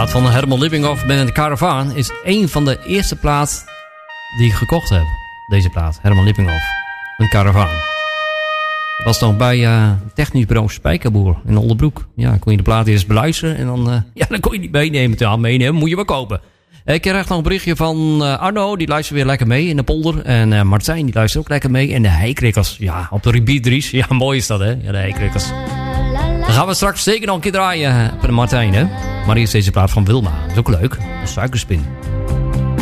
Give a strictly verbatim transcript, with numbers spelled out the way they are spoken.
plaat van Herman Lippinghoff met een Caravan is een van de eerste plaat die ik gekocht heb. Deze plaat, Herman Lippinghoff. Een Caravan. Dat was nog bij uh, technisch bureau Spijkerboer in Oldebroek. Ja, kon je de plaat eerst beluisteren en dan, uh, ja, dan kon je niet meenemen. Ja, meenemen moet je maar kopen. Ik krijg nog een berichtje van uh, Arno, die luistert weer lekker mee in de polder. En uh, Martijn, die luistert ook lekker mee. En de heikrikkers, ja, op de repeat Dries. Ja, mooi is dat, hè? Ja, de heikrikkers. Dan gaan we straks zeker nog een keer draaien, uh, Martijn, hè? Maar eerst deze plaat van Wilma. Dat is ook leuk. Een suikerspin.